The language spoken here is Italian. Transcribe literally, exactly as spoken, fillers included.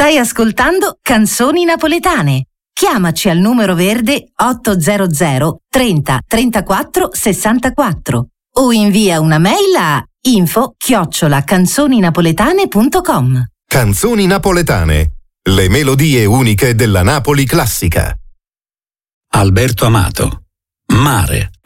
Stai ascoltando Canzoni Napoletane. Chiamaci al numero verde ottocento trenta trentaquattro sessantaquattro o invia una mail a info chiocciola canzoninapoletane punto com. Canzoni Napoletane, le melodie uniche della Napoli classica. Alberto Amato, Mare.